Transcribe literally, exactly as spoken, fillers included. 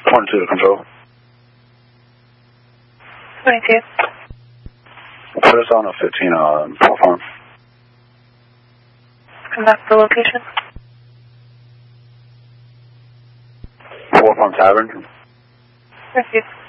twenty-two to control. twenty-two. Put us on a fifteen, uh, Four Farm. Come back to the location. Four Farm Tavern. Thank you.